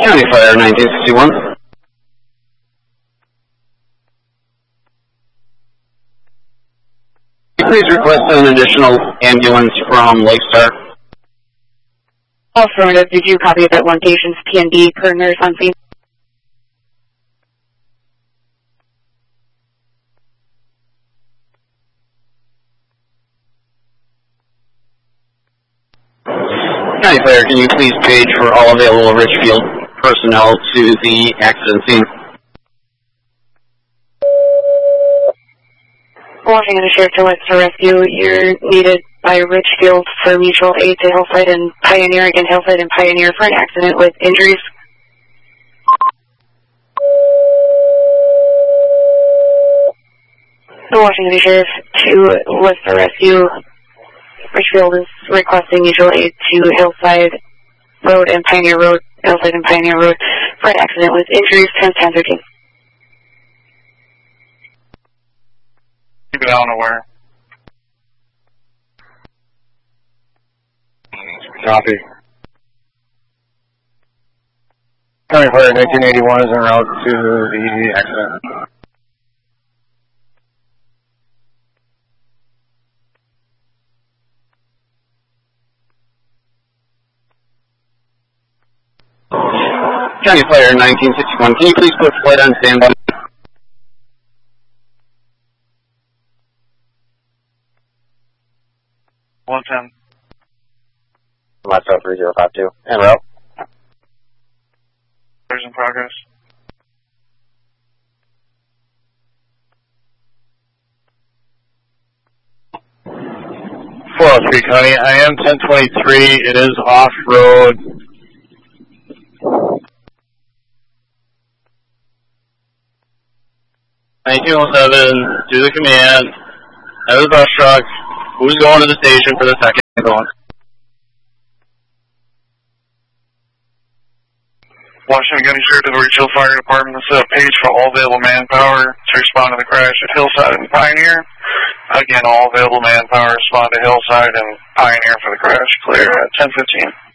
County Fire 1961. Please request an additional ambulance from Lakestar. Affirmative. Did you copy that one patient's PND per nurse on scene? County Fire, can you please page for all available Richfield personnel to the accident scene? Washington Sheriff to Webster Rescue, you're needed by Richfield for mutual aid to Hillside and Pioneer, again Hillside and Pioneer for an accident with injuries. The Washington Sheriff to Webster Rescue, Richfield is requesting mutual aid to Hillside Road and Pioneer Road, Hillside and Pioneer Road for an accident with injuries, 10-10-13. Keep it on aware. Copy. County Fire 1981 is en route to the accident. County Fire 1961, can you please put flight on standby? One-10. Myself 3052. En route. There's in progress. County, I am 1023. It is off-road. Do the command. Have the bus truck. Who's going to the station for the second one? Washington County Sheriff to the Richfield Fire Department to set up page for all available manpower to respond to the crash at Hillside and Pioneer. Again, all available manpower respond to Hillside and Pioneer for the crash. Clear at 10:15.